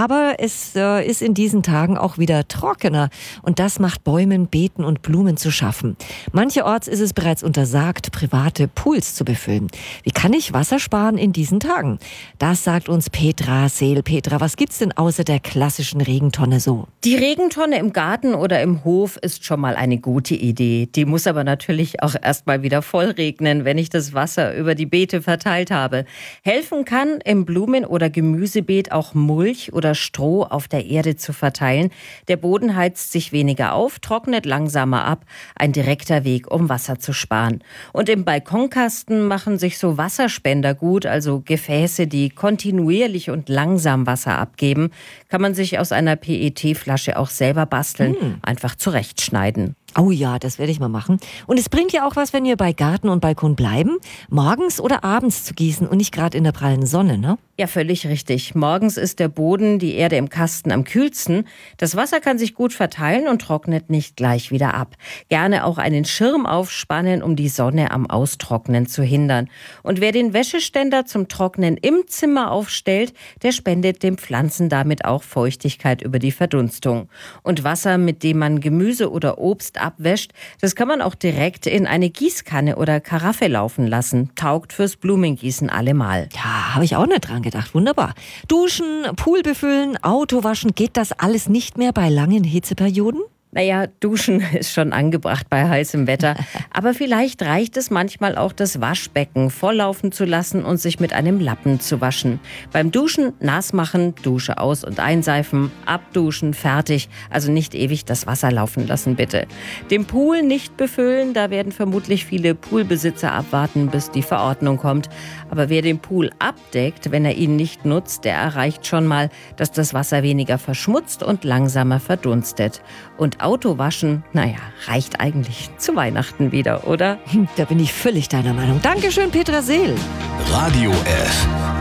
Aber es ist in diesen Tagen auch wieder trockener und das macht Bäumen, Beeten und Blumen zu schaffen. Mancherorts ist es bereits untersagt, private Pools zu befüllen. Wie kann ich Wasser sparen in diesen Tagen? Das sagt uns Petra Seel. Petra, was gibt's denn außer der klassischen Regentonne so? Die Regentonne im Garten oder im Hof ist schon mal eine gute Idee. Die muss aber natürlich auch erstmal wieder voll regnen, wenn ich das Wasser über die Beete verteilt habe. Helfen kann, im Blumen- oder Gemüsebeet auch Mulch oder Stroh auf der Erde zu verteilen. Der Boden heizt sich weniger auf, trocknet langsamer ab. Ein direkter Weg, um Wasser zu sparen. Und im Balkonkasten machen sich so Wasserspender gut, also Gefäße, die kontinuierlich und langsam Wasser abgeben. Kann man sich aus einer PET-Flasche auch selber basteln, einfach zurechtschneiden. Oh ja, das werde ich mal machen. Und es bringt ja auch was, wenn wir bei Garten und Balkon bleiben, morgens oder abends zu gießen und nicht gerade in der prallen Sonne, ne? Ja, völlig richtig. Morgens ist der Boden, die Erde im Kasten am kühlsten. Das Wasser kann sich gut verteilen und trocknet nicht gleich wieder ab. Gerne auch einen Schirm aufspannen, um die Sonne am Austrocknen zu hindern. Und wer den Wäscheständer zum Trocknen im Zimmer aufstellt, der spendet den Pflanzen damit auch Feuchtigkeit über die Verdunstung. Und Wasser, mit dem man Gemüse oder Obst abwäscht, das kann man auch direkt in eine Gießkanne oder Karaffe laufen lassen. Taugt fürs Blumengießen allemal. Ja, habe ich auch nicht dran gedacht. Wunderbar. Duschen, Pool befüllen, Auto waschen, geht das alles nicht mehr bei langen Hitzeperioden? Naja, duschen ist schon angebracht bei heißem Wetter. Aber vielleicht reicht es manchmal auch, das Waschbecken volllaufen zu lassen und sich mit einem Lappen zu waschen. Beim Duschen nass machen, Dusche aus- und einseifen, abduschen, fertig. Also nicht ewig das Wasser laufen lassen, bitte. Den Pool nicht befüllen, da werden vermutlich viele Poolbesitzer abwarten, bis die Verordnung kommt. Aber wer den Pool abdeckt, wenn er ihn nicht nutzt, der erreicht schon mal, dass das Wasser weniger verschmutzt und langsamer verdunstet. Und Auto waschen, naja, reicht eigentlich zu Weihnachten wieder, oder? Da bin ich völlig deiner Meinung. Dankeschön, Petra Seel. Radio F.